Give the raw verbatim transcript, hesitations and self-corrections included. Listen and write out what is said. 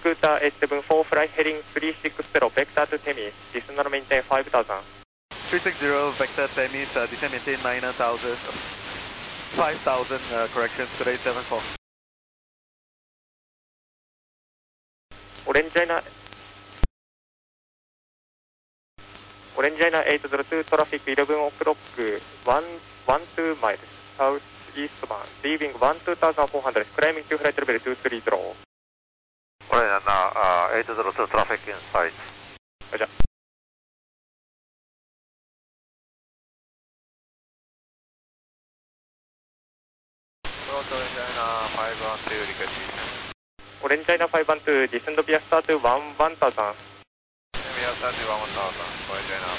Scooter eight seven four, fly heading three six zero, vector to Temis, descend maintain five thousand. three six zero, vector Temis, uh, descend maintain nine thousand, five thousand, uh, corrections, good eight seven four. オレンジャイナオレンジャイナはちゼロにトラフィックじゅういちオクロックいちじゅうにマイルサウスイーストバン leaving one two thousand four hundred climbing to flight level two three zero オレンジャイナはちゼロにトラフィックインサイトじゃオレンジャイナごいちにディセンドビアスタートワンワンタウザンビアスタートワンワンタウザンオレンジャイナ